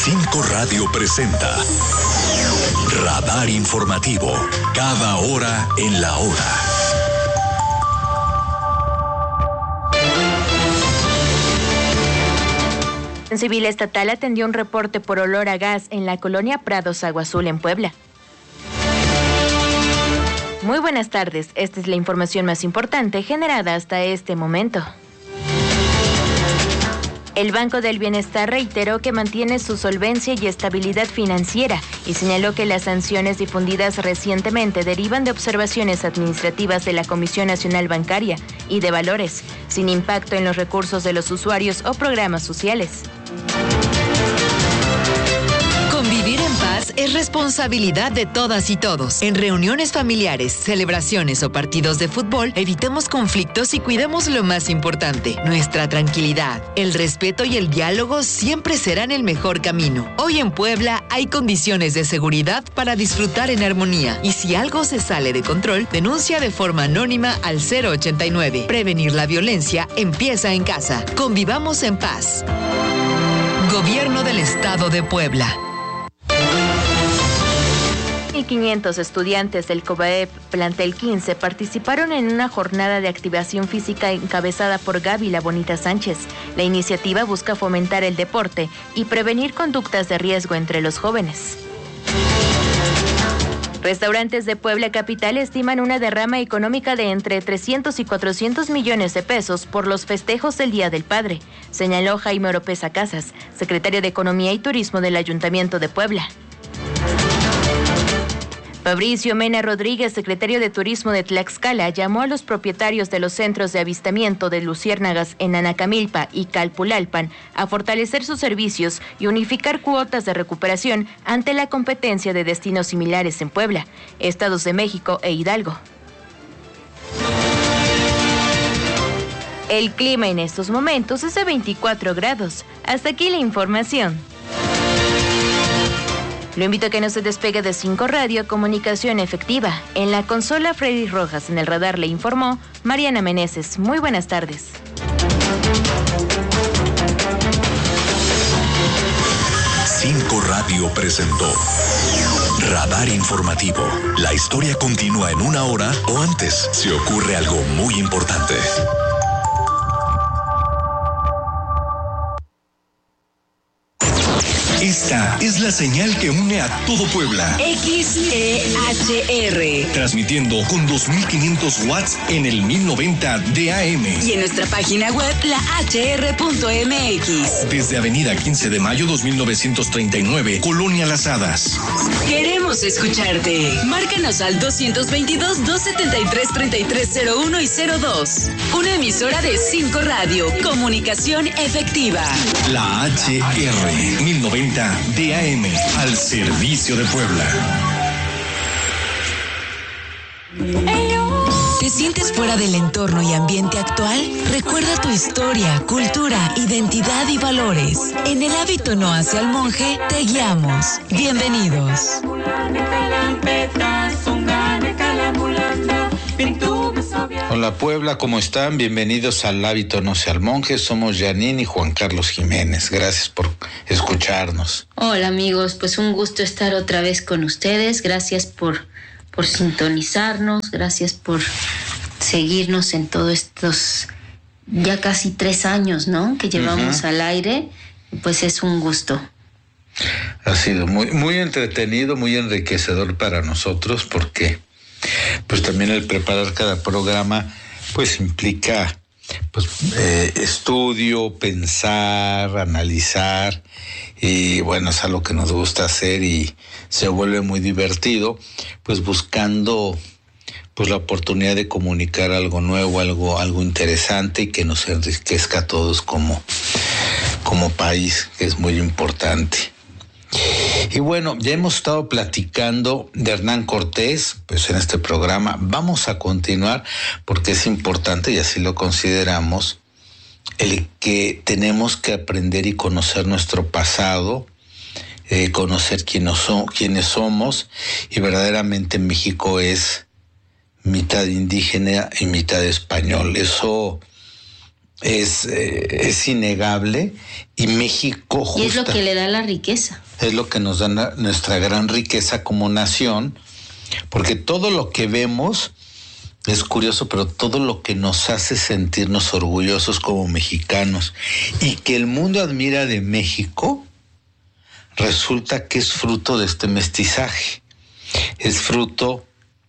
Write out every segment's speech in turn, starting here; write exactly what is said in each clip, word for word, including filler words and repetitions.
cinco Radio presenta Radar Informativo, cada hora en la hora. La Civil Estatal atendió un reporte por olor a gas en la colonia Prados Agua Azul en Puebla. Muy buenas tardes, esta es la información más importante generada hasta este momento. El Banco del Bienestar reiteró que mantiene su solvencia y estabilidad financiera y señaló que las sanciones difundidas recientemente derivan de observaciones administrativas de la Comisión Nacional Bancaria y de Valores, sin impacto en los recursos de los usuarios o programas sociales. Convivir en paz es responsabilidad de todas y todos. En reuniones familiares, celebraciones o partidos de fútbol, evitemos conflictos y cuidemos lo más importante, nuestra tranquilidad. El respeto y el diálogo siempre serán el mejor camino. Hoy en Puebla hay condiciones de seguridad para disfrutar en armonía. Y si algo se sale de control, denuncia de forma anónima al cero ochenta y nueve. Prevenir la violencia empieza en casa. Convivamos en paz. Gobierno del Estado de Puebla. mil quinientos estudiantes del COBAEP Plantel quince participaron en una jornada de activación física encabezada por Gaby La Bonita Sánchez. La iniciativa busca fomentar el deporte y prevenir conductas de riesgo entre los jóvenes. Restaurantes de Puebla Capital estiman una derrama económica de entre trescientos y cuatrocientos millones de pesos por los festejos del Día del Padre, señaló Jaime Oropesa Casas, secretario de Economía y Turismo del Ayuntamiento de Puebla. Fabricio Mena Rodríguez, secretario de Turismo de Tlaxcala, llamó a los propietarios de los centros de avistamiento de luciérnagas en Anacamilpa y Calpulalpan a fortalecer sus servicios y unificar cuotas de recuperación ante la competencia de destinos similares en Puebla, Estados de México e Hidalgo. El clima en estos momentos es de veinticuatro grados. Hasta aquí la información. Lo invito a que no se despegue de cinco Radio, comunicación efectiva. En la consola Freddy Rojas, en el radar le informó Mariana Meneses. Muy buenas tardes. cinco Radio presentó Radar Informativo. La historia continúa en una hora o antes, si ocurre algo muy importante. Esta es la señal que une a todo Puebla. X E H R. Transmitiendo con dos mil quinientos watts en el mil noventa de A M. Y en nuestra página web, la H R punto M X. Desde Avenida quince de mayo dos mil novecientos treinta y nueve, Colonia Las Hadas. Queremos escucharte. Márcanos al doscientos veintidós, doscientos setenta y tres, treinta y tres cero uno y cero dos. Una emisora de cinco Radio. Comunicación efectiva. La H R mil noventa de A M, al servicio de Puebla. ¿Te sientes fuera del entorno y ambiente actual? Recuerda tu historia, cultura, identidad y valores. En El hábito no hace al monje, te guiamos. Bienvenidos. Hola Puebla, ¿cómo están? Bienvenidos al Hábito no sea al monje. Somos Janine y Juan Carlos Jiménez. Gracias por escucharnos. Hola amigos, pues un gusto estar otra vez con ustedes. Gracias por, por sintonizarnos, gracias por seguirnos en todos estos ya casi tres años, ¿no? Que llevamos uh-huh. al aire. Pues es un gusto. Ha sido muy, muy entretenido, muy enriquecedor para nosotros porque pues también el preparar cada programa pues implica pues eh, estudio, pensar, analizar y bueno, es algo que nos gusta hacer y se vuelve muy divertido pues buscando pues la oportunidad de comunicar algo nuevo, algo, algo interesante y que nos enriquezca a todos como, como país, que es muy importante. Y bueno, ya hemos estado platicando de Hernán Cortés, pues en este programa vamos a continuar porque es importante y así lo consideramos, el que tenemos que aprender y conocer nuestro pasado, eh, conocer quiénes, son, quiénes somos y verdaderamente México es mitad indígena y mitad español. Eso es, eh, es innegable, y México justa, y es lo que le da la riqueza. Es lo que nos da na, nuestra gran riqueza como nación, porque todo lo que vemos es curioso, pero todo lo que nos hace sentirnos orgullosos como mexicanos y que el mundo admira de México, resulta que es fruto de este mestizaje, es fruto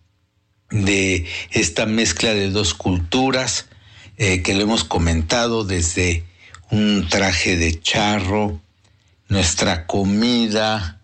de esta mezcla de dos culturas, eh, que lo hemos comentado, desde un traje de charro, nuestra comida,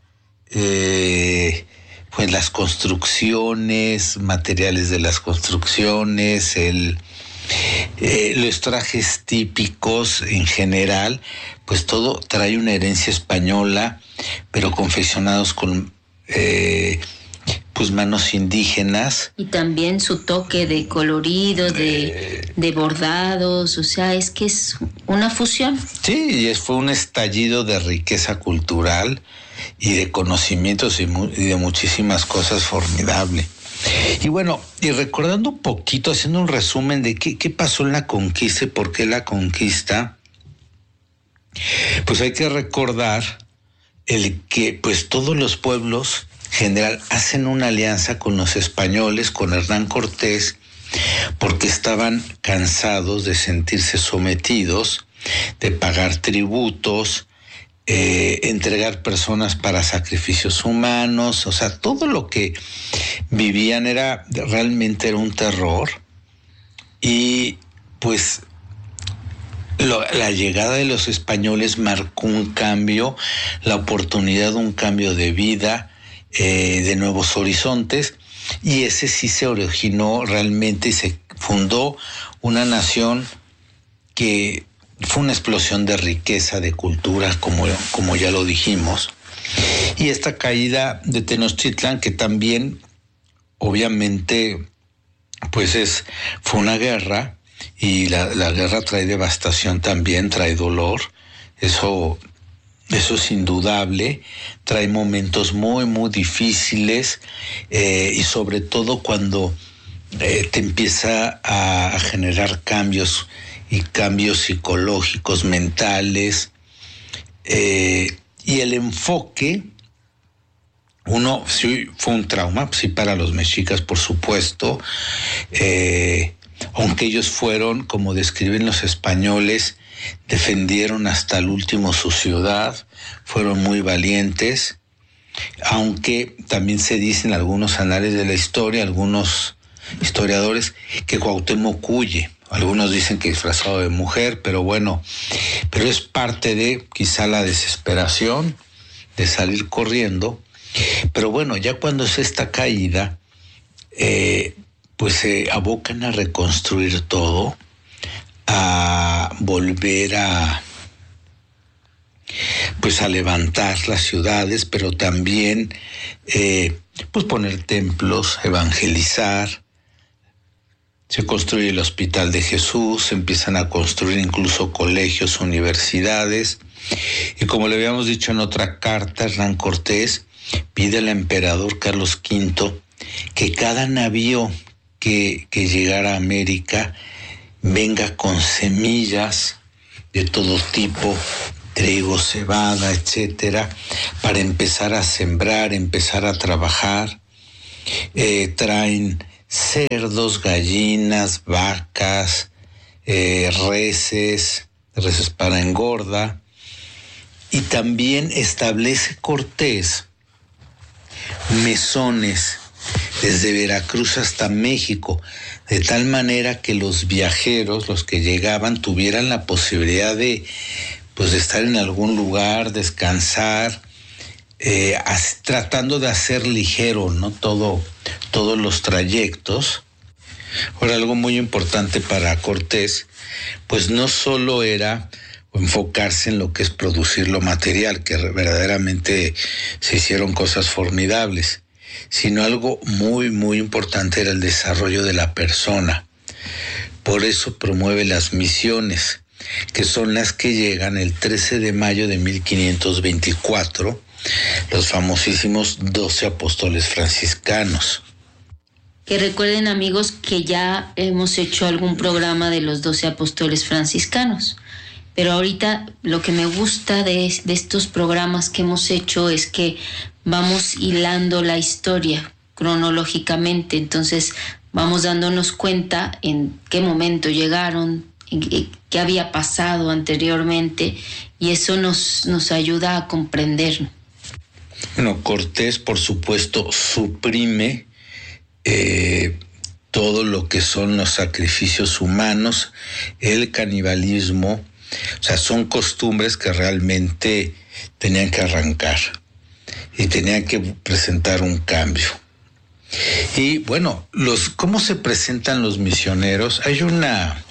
eh, pues las construcciones, materiales de las construcciones, el, eh, los trajes típicos en general, pues todo trae una herencia española, pero confeccionados con eh, pues manos indígenas. Y también su toque de colorido, de, eh, de bordados, o sea, es que es una fusión. Sí, y fue un estallido de riqueza cultural y de conocimientos y, mu- y de muchísimas cosas formidable. Y bueno, y recordando un poquito, haciendo un resumen de qué, qué pasó en la conquista y por qué la conquista, pues hay que recordar el que pues todos los pueblos en general hacen una alianza con los españoles, con Hernán Cortés, porque estaban cansados de sentirse sometidos, de pagar tributos, Eh, entregar personas para sacrificios humanos, o sea, todo lo que vivían era realmente era un terror. Y pues lo, la llegada de los españoles marcó un cambio, la oportunidad de un cambio de vida, eh, de nuevos horizontes, y ese sí se originó realmente y se fundó una nación que fue una explosión de riqueza, de cultura, como, como ya lo dijimos. Y esta caída de Tenochtitlán, que también, obviamente, pues es, fue una guerra, y la, la guerra trae devastación también, trae dolor, eso, eso es indudable, trae momentos muy, muy difíciles, eh, y sobre todo cuando eh, te empieza a, a generar cambios, y cambios psicológicos, mentales, eh, y el enfoque, uno, sí fue un trauma, sí para los mexicas, por supuesto, eh, aunque ellos fueron, como describen los españoles, defendieron hasta el último su ciudad, fueron muy valientes, aunque también se dicen algunos anales de la historia, algunos historiadores, que Cuauhtémoc huye. Algunos dicen que disfrazado de mujer, pero bueno, pero es parte de quizá la desesperación de salir corriendo. Pero bueno, ya cuando es esta caída, eh, pues se abocan a reconstruir todo, a volver a, pues a levantar las ciudades, pero también, eh, pues poner templos, evangelizar. Se construye el Hospital de Jesús, se empiezan a construir incluso colegios, universidades, y como le habíamos dicho en otra carta, Hernán Cortés pide al emperador Carlos quinto que cada navío que, que llegara a América venga con semillas de todo tipo, trigo, cebada, etcétera, para empezar a sembrar, empezar a trabajar. Eh, traen cerdos, gallinas, vacas, eh, reses, reses para engorda, y también establece Cortés mesones desde Veracruz hasta México, de tal manera que los viajeros, los que llegaban, tuvieran la posibilidad de, pues, de estar en algún lugar, descansar, eh, as, tratando de hacer ligero, ¿no? Todo, todos los trayectos. Ahora, algo muy importante para Cortés, pues no solo era enfocarse en lo que es producir lo material, que verdaderamente se hicieron cosas formidables, sino algo muy, muy importante era el desarrollo de la persona. Por eso promueve las misiones, que son las que llegan el trece de mayo de mil quinientos veinticuatro, los famosísimos doce apóstoles franciscanos. que recuerden, amigos, que ya hemos hecho algún programa de los doce apóstoles franciscanos. Pero ahorita lo que me gusta de, de estos programas que hemos hecho es que vamos hilando la historia cronológicamente. Entonces vamos dándonos cuenta en qué momento llegaron, en qué había pasado anteriormente, y eso nos, nos ayuda a comprender. Bueno, Cortés, por supuesto, suprime eh, todo lo que son los sacrificios humanos, el canibalismo. O sea, son costumbres que realmente tenían que arrancar y tenían que presentar un cambio. Y bueno, los ¿cómo se presentan los misioneros? Hay una,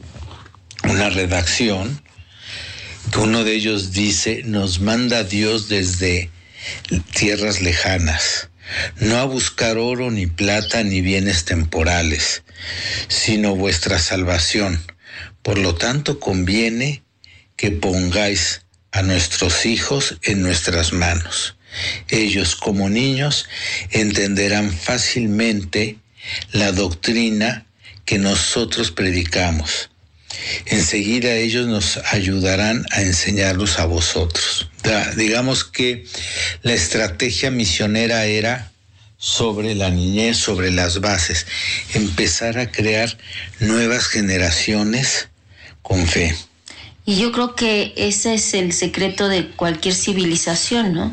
una redacción que uno de ellos dice: nos manda Dios desde tierras lejanas, no a buscar oro ni plata ni bienes temporales, sino vuestra salvación. Por lo tanto, conviene que pongáis a nuestros hijos en nuestras manos. Ellos, como niños, entenderán fácilmente la doctrina que nosotros predicamos. Enseguida ellos nos ayudarán a enseñarlos a vosotros. Da, digamos que la estrategia misionera era sobre la niñez, sobre las bases, empezar a crear nuevas generaciones con fe. Y yo creo que ese es el secreto de cualquier civilización, ¿no?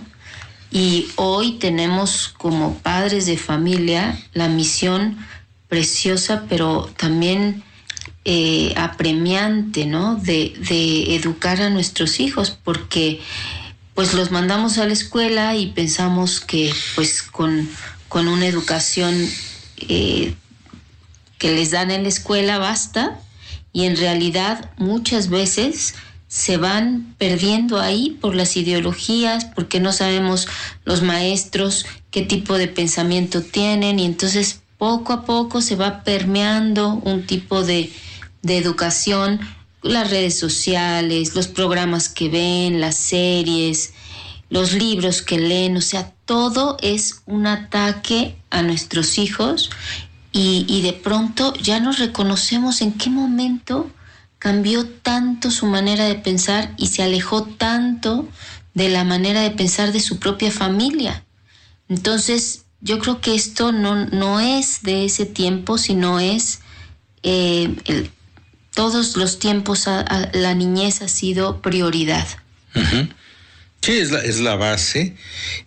Y hoy tenemos como padres de familia la misión preciosa, pero también eh, apremiante, ¿no? De, de educar a nuestros hijos, porque pues los mandamos a la escuela y pensamos que pues con, con una educación eh, que les dan en la escuela basta, y en realidad muchas veces se van perdiendo ahí por las ideologías, porque no sabemos los maestros qué tipo de pensamiento tienen, y entonces poco a poco se va permeando un tipo de, de educación, las redes sociales, los programas que ven, las series, los libros que leen. O sea, todo es un ataque a nuestros hijos, y, y de pronto ya nos reconocemos en qué momento cambió tanto su manera de pensar y se alejó tanto de la manera de pensar de su propia familia. Entonces, yo creo que esto no, no es de ese tiempo, sino es eh, el, todos los tiempos a, a la niñez ha sido prioridad. Uh-huh. Sí, es la, es la base,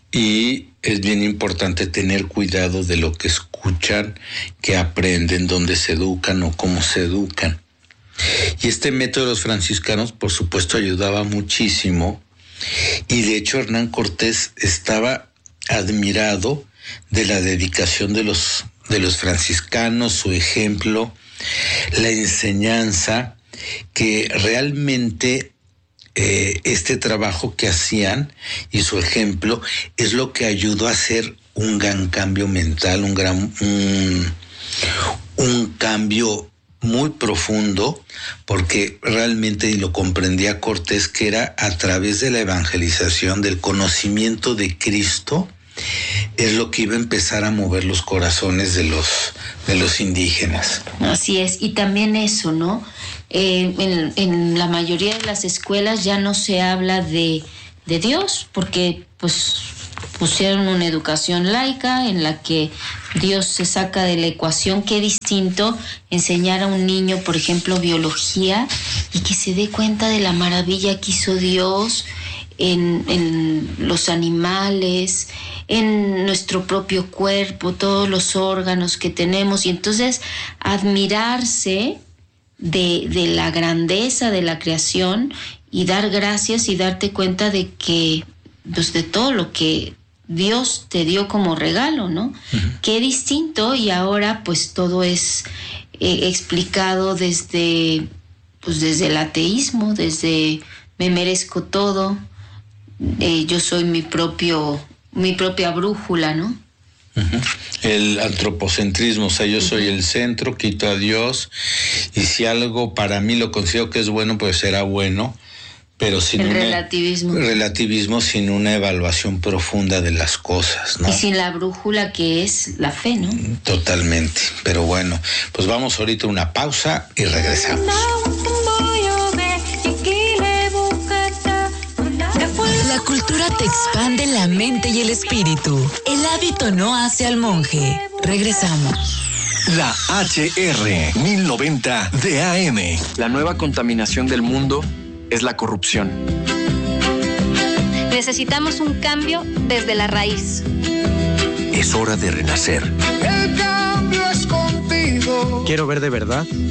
y es bien importante tener cuidado de lo que escuchan, que aprenden, dónde se educan o cómo se educan. Y este método de los franciscanos, por supuesto, ayudaba muchísimo, y de hecho Hernán Cortés estaba admirado de la dedicación de los, de los franciscanos, su ejemplo, la enseñanza, que realmente eh, este trabajo que hacían y su ejemplo es lo que ayudó a hacer un gran cambio mental, un gran un, un cambio muy profundo, porque realmente lo comprendía Cortés, que era a través de la evangelización, del conocimiento de Cristo, es lo que iba a empezar a mover los corazones de los, de los indígenas. Así es, y también eso, ¿no? Eh, en, en la mayoría de las escuelas ya no se habla de, de Dios, porque pues pusieron una educación laica en la que Dios se saca de la ecuación. Qué distinto enseñar a un niño, por ejemplo, biología, y que se dé cuenta de la maravilla que hizo Dios en, en los animales, en nuestro propio cuerpo, todos los órganos que tenemos, y entonces admirarse de, de la grandeza de la creación y dar gracias y darte cuenta de que, pues, de todo lo que Dios te dio como regalo, ¿no? Uh-huh. Qué distinto, y ahora pues todo es eh, explicado desde, pues desde el ateísmo, desde me merezco todo, eh, yo soy mi propio, mi propia brújula, ¿no? Uh-huh. El antropocentrismo, o sea, yo soy uh-huh. el centro, quito a Dios, y si algo para mí lo considero que es bueno, pues será bueno, pero sin el un relativismo. relativismo, sin una evaluación profunda de las cosas, ¿no? Y sin la brújula que es la fe, ¿no? Totalmente. Pero bueno, pues vamos ahorita a una pausa y regresamos. La cultura te expande la mente y el espíritu. El hábito no hace al monje. Regresamos. La H R mil noventa de A M. La nueva contaminación del mundo es la corrupción. Necesitamos un cambio desde la raíz. Es hora de renacer. El cambio es contigo. Quiero ver de verdad